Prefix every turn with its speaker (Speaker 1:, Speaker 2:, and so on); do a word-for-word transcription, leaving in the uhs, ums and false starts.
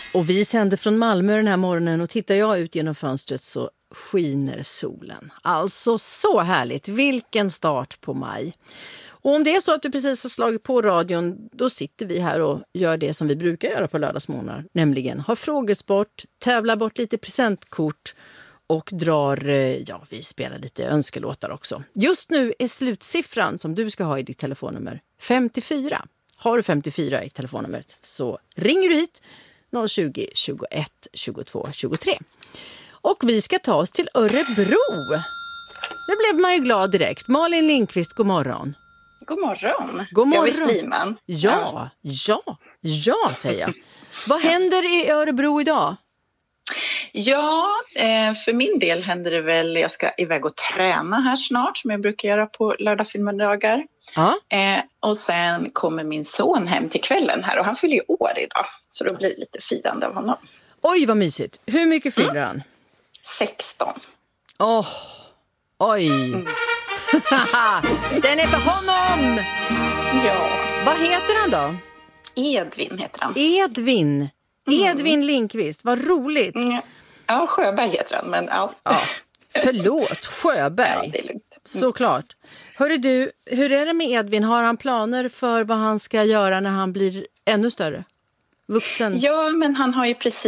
Speaker 1: Och vi sänder från Malmö den här morgonen och tittar jag ut genom fönstret så skiner solen. Alltså så härligt, vilken start på maj. Och om det är så att du precis har slagit på radion, då sitter vi här och gör det som vi brukar göra på lördagsmorgnar. Nämligen har frågesport, tävlar bort lite presentkort och drar, ja vi spelar lite önskelåtar också. Just nu är slutsiffran som du ska ha i ditt telefonnummer femtiofyra. Har du femtiofyra i telefonnumret så ringer du hit noll tjugo, tjugoett, tjugotvå, tjugotre. Och vi ska ta oss till Örebro. Nu blev man ju glad direkt. Malin Lindqvist, god morgon.
Speaker 2: God morgon.
Speaker 1: God morgon.
Speaker 2: Jag vill man.
Speaker 1: Ja, ja, ja säger jag. Vad händer i Örebro idag?
Speaker 2: Ja, för min del händer det väl, jag ska iväg och träna här snart som jag brukar göra på lördagfilmdagar.
Speaker 1: Ja.
Speaker 2: Och sen kommer min son hem till kvällen här och han fyller ju år idag. Så då blir det lite firande av honom.
Speaker 1: Oj, vad mysigt. Hur mycket fyller
Speaker 2: mm.
Speaker 1: han?
Speaker 2: sexton.
Speaker 1: Åh, oh, oj. Mm. Den är för honom!
Speaker 2: Ja.
Speaker 1: Vad heter han då?
Speaker 2: Edvin heter han.
Speaker 1: Edvin.
Speaker 2: Mm.
Speaker 1: Edvin Lindqvist, vad roligt.
Speaker 2: Mm. Ja, Sjöberg heter han, men ja.
Speaker 1: ja. Förlåt, Sjöberg.
Speaker 2: Ja, det är lugnt. Mm.
Speaker 1: Såklart. Hörru du, hur är det med Edvin? Har han planer för vad han ska göra när han blir ännu större? Vuxen?
Speaker 2: Ja, men han har ju precis